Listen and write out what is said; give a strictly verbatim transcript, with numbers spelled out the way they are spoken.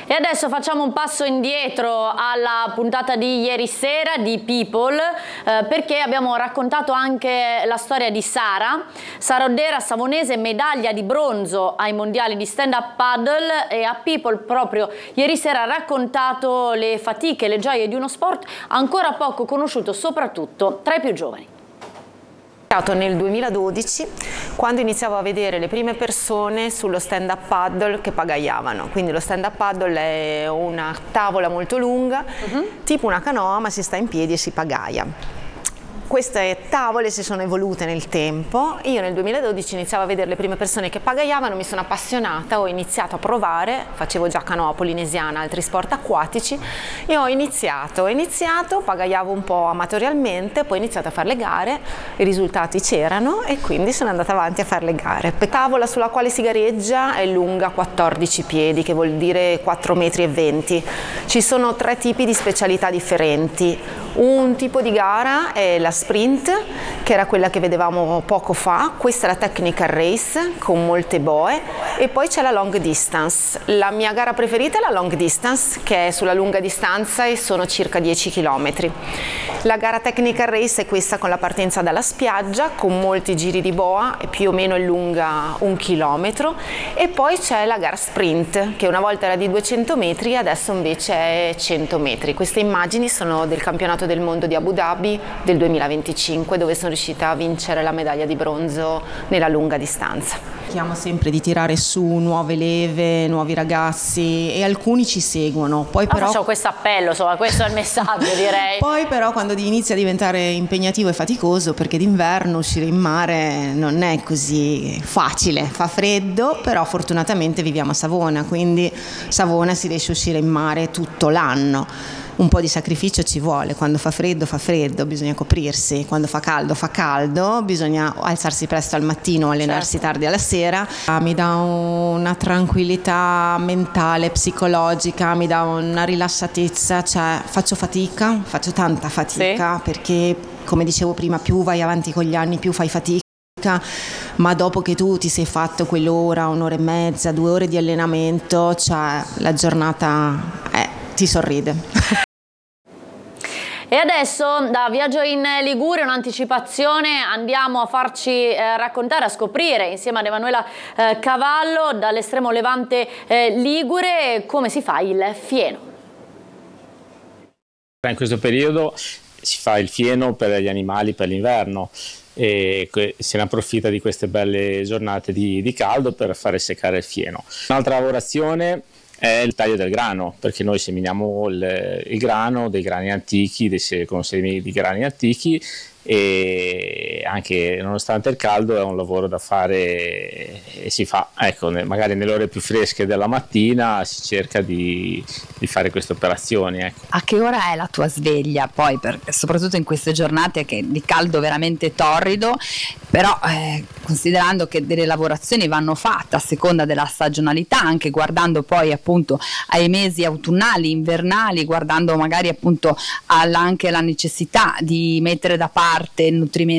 E adesso facciamo un passo indietro alla puntata di ieri sera di People, eh, perché abbiamo raccontato anche la storia di Sara, Sara Oddera, savonese, medaglia di bronzo ai mondiali di stand-up paddle, e a People proprio ieri sera ha raccontato le fatiche, le gioie di uno sport ancora poco conosciuto, soprattutto tra i più giovani. Nel duemiladodici, quando iniziavo a vedere le prime persone sullo stand-up paddle che pagaiavano. Quindi lo stand-up paddle è una tavola molto lunga, uh-huh. tipo una canoa, ma si sta in piedi e si pagaia. Queste tavole si sono evolute nel tempo. Io nel duemiladodici iniziavo a vedere le prime persone che pagaiavano, mi sono appassionata, ho iniziato a provare, facevo già canoa polinesiana, altri sport acquatici, e ho iniziato, ho iniziato, pagaiavo un po' amatorialmente, poi ho iniziato a fare le gare, i risultati c'erano e quindi sono andata avanti a fare le gare. La tavola sulla quale si gareggia è lunga quattordici piedi, che vuol dire quattro metri e venti. Ci sono tre tipi di specialità differenti. Un tipo di gara è la sprint, che era quella che vedevamo poco fa, questa è la technical race con molte boe, e poi c'è la long distance. La mia gara preferita è la long distance, che è sulla lunga distanza e sono circa dieci chilometri. La gara technical race è questa con la partenza dalla spiaggia, con molti giri di boa, e più o meno è lunga un chilometro, e poi c'è la gara sprint, che una volta era di duecento metri, adesso invece è cento metri. Queste immagini sono del campionato del mondo di Abu Dhabi del duemilaventicinque, dove sono riuscita a vincere la medaglia di bronzo nella lunga distanza. Cerchiamo sempre di tirare su nuove leve, nuovi ragazzi, e alcuni ci seguono. Poi ah, però facciamo questo appello, insomma, questo è il messaggio, direi. Poi però quando inizia a diventare impegnativo e faticoso, perché d'inverno uscire in mare non è così facile, fa freddo, però fortunatamente viviamo a Savona, quindi Savona si riesce a uscire in mare tutto l'anno. Un po' di sacrificio ci vuole, quando fa freddo fa freddo, bisogna coprirsi, quando fa caldo fa caldo, bisogna alzarsi presto al mattino, allenarsi certo. tardi alla sera. Mi dà una tranquillità mentale, psicologica, mi dà una rilassatezza, cioè faccio fatica, faccio tanta fatica, sì. perché come dicevo prima, più vai avanti con gli anni più fai fatica, ma dopo che tu ti sei fatto quell'ora, un'ora e mezza, due ore di allenamento, cioè la giornata eh, ti sorride. E adesso da Viaggio in Liguria, un'anticipazione, andiamo a farci eh, raccontare, a scoprire insieme ad Emanuela eh, Cavallo dall'estremo levante eh, ligure come si fa il fieno. In questo periodo si fa il fieno per gli animali per l'inverno e se ne approfitta di queste belle giornate di, di caldo per fare seccare il fieno. Un'altra lavorazione è il taglio del grano, perché noi seminiamo il, il grano, dei grani antichi, dei, con semi di grani antichi, e anche nonostante il caldo è un lavoro da fare e si fa, ecco, magari nelle ore più fresche della mattina si cerca di, di fare queste operazioni. Ecco. A che ora è la tua sveglia poi, per, soprattutto in queste giornate che di caldo veramente torrido, però eh, considerando che delle lavorazioni vanno fatte a seconda della stagionalità, anche guardando poi appunto ai mesi autunnali, invernali, guardando magari appunto alla, anche la necessità di mettere da parte il nutrimento